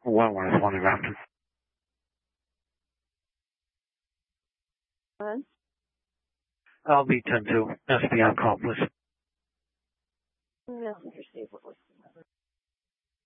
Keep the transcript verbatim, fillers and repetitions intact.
Wentworth, one of Grafton. One. I'll be ten two. S P on call, please. No, receive what was